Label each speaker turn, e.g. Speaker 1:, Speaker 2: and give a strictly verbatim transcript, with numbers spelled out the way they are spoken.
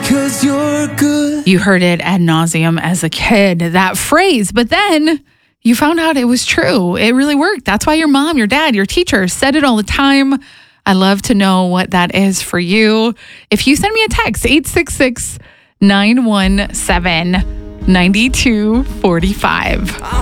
Speaker 1: 'cause you're good.
Speaker 2: You heard it ad nauseum as a kid, that phrase, but then you found out it was true. It really worked. That's why your mom, your dad, your teacher said it all the time. I love to know what that is for you. If you send me a text, eight six six, nine one seven, nine two four five.